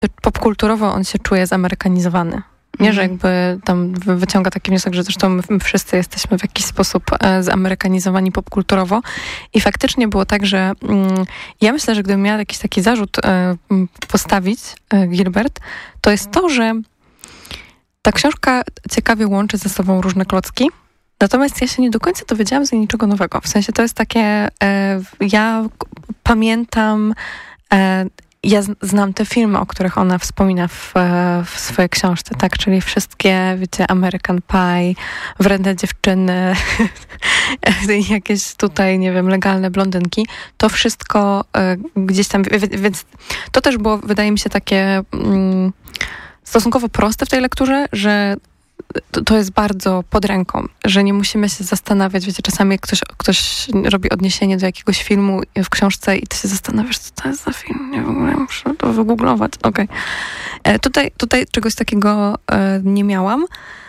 popkulturowo on się czuje zamerykanizowany. Nie, że jakby tam wyciąga taki wniosek, że zresztą my wszyscy jesteśmy w jakiś sposób zamerykanizowani popkulturowo. I faktycznie było tak, że ja myślę, że gdybym miała jakiś taki zarzut postawić, Gilbert, to jest to, że ta książka ciekawie łączy ze sobą różne klocki. Natomiast ja się nie do końca dowiedziałam z niej niczego nowego. W sensie to jest takie, ja pamiętam, ja znam te filmy, o których ona wspomina w swojej książce, tak? Czyli wszystkie, wiecie, American Pie, Wredne dziewczyny, jakieś tutaj, nie wiem, legalne blondynki. To wszystko gdzieś tam, więc to też było, wydaje mi się, takie stosunkowo proste w tej lekturze, że to jest bardzo pod ręką, że nie musimy się zastanawiać, wiecie, czasami jak ktoś robi odniesienie do jakiegoś filmu w książce i ty się zastanawiasz, co to jest za film, nie, w ogóle muszę to wygooglować, okej. Tutaj czegoś takiego nie miałam.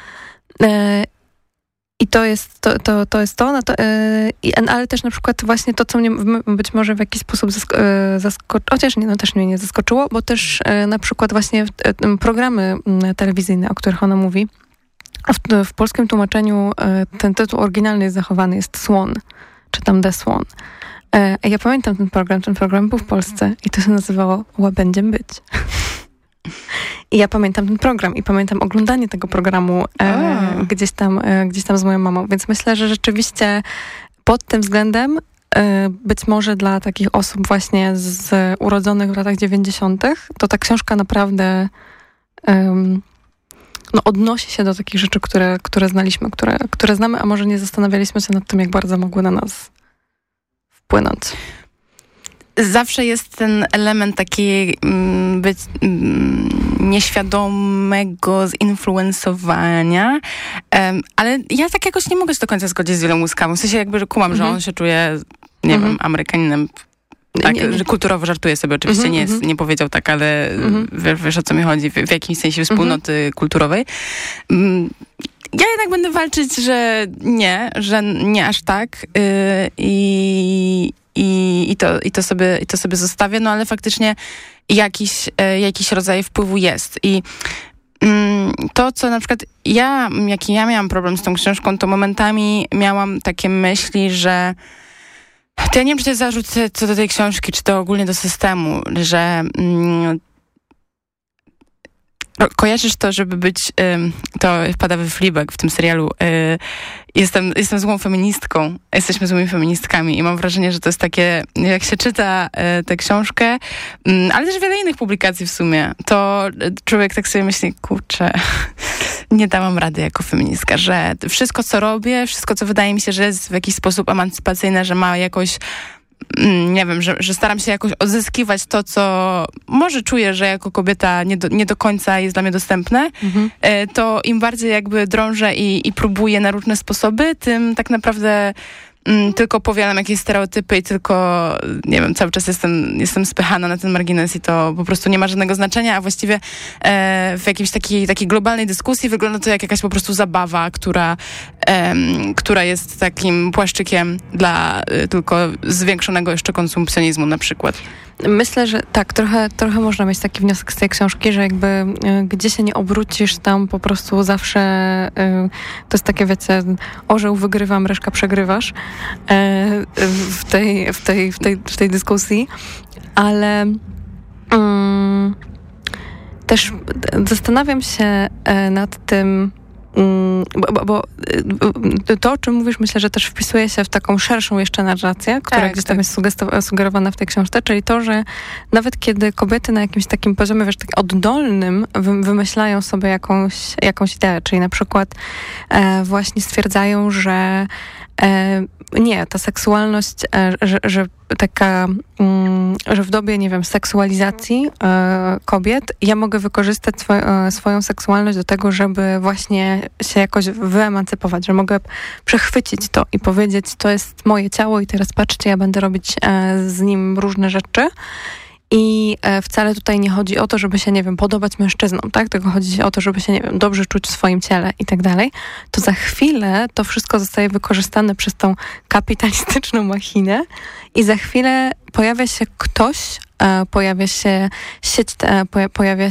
I to jest to, ale też na przykład właśnie to, co mnie być może w jakiś sposób zaskoczyło, chociaż nie, no też mnie nie zaskoczyło, bo też na przykład właśnie programy telewizyjne, o których ona mówi, w polskim tłumaczeniu ten tytuł oryginalny jest zachowany, jest Swan, czy tam The Swan. Ja pamiętam ten program był w Polsce i to się nazywało Łabędziem być. I ja pamiętam ten program i pamiętam oglądanie tego programu gdzieś tam z moją mamą, więc myślę, że rzeczywiście pod tym względem być może dla takich osób właśnie urodzonych w latach 90. to ta książka naprawdę odnosi się do takich rzeczy, które znaliśmy, które znamy, a może nie zastanawialiśmy się nad tym, jak bardzo mogły na nas wpłynąć. Zawsze jest ten element takiej nieświadomego zinfluensowania, ale ja tak jakoś nie mogę się do końca zgodzić z Ilą Łyskawą. W sensie jakby, że kumam, że on się czuje, nie wiem, Amerykaninem. Tak, nie. Że kulturowo żartuje sobie oczywiście, nie powiedział tak, ale wiesz o co mi chodzi, w jakimś sensie wspólnoty kulturowej. Ja jednak będę walczyć, że nie aż tak i to sobie zostawię, no ale faktycznie jakiś rodzaj wpływu jest. I to, co na przykład jaki ja miałam problem z tą książką, to momentami miałam takie myśli, że to ja nie wiem, czy to jest zarzut co do tej książki, czy to ogólnie do systemu, że kojarzysz to, żeby być, to wpada we Fleabag w tym serialu, jestem złą feministką, jesteśmy złymi feministkami i mam wrażenie, że to jest takie, jak się czyta tę książkę, ale też wiele innych publikacji w sumie, to człowiek tak sobie myśli, kurczę, nie dałam rady jako feministka, że wszystko, co robię, wszystko, co wydaje mi się, że jest w jakiś sposób emancypacyjne, że ma jakoś, nie wiem, że staram się jakoś odzyskiwać to, co może czuję, że jako kobieta nie do końca jest dla mnie dostępne, to im bardziej jakby drążę i próbuję na różne sposoby, tym tak naprawdę tylko powielam jakieś stereotypy i tylko, nie wiem, cały czas jestem spychana na ten margines i to po prostu nie ma żadnego znaczenia, a właściwie w jakiejś takiej globalnej dyskusji wygląda to jak jakaś po prostu zabawa, która jest takim płaszczykiem dla tylko zwiększonego jeszcze konsumpcjonizmu na przykład. Myślę, że tak, trochę można mieć taki wniosek z tej książki, że jakby gdzie się nie obrócisz, tam po prostu zawsze to jest takie, wiecie, orzeł wygrywa, mreszka przegrywasz w tej dyskusji, ale też zastanawiam się nad tym, bo to, o czym mówisz, myślę, że też wpisuje się w taką szerszą jeszcze narrację, która gdzieś tam jest sugerowana w tej książce, czyli to, że nawet kiedy kobiety na jakimś takim poziomie, wiesz, tak oddolnym wymyślają sobie jakąś ideę, czyli na przykład właśnie stwierdzają, że nie, ta seksualność, że taka, że w dobie, nie wiem, seksualizacji kobiet ja mogę wykorzystać swoją seksualność do tego, żeby właśnie się jakoś wyemancypować, że mogę przechwycić to i powiedzieć, to jest moje ciało i teraz patrzcie, ja będę robić z nim różne rzeczy. I wcale tutaj nie chodzi o to, żeby się, nie wiem, podobać mężczyznom, tak? Tylko chodzi o to, żeby się, nie wiem, dobrze czuć w swoim ciele i tak dalej. To za chwilę to wszystko zostaje wykorzystane przez tą kapitalistyczną machinę i za chwilę pojawia się ktoś, pojawia się sieć, pojawia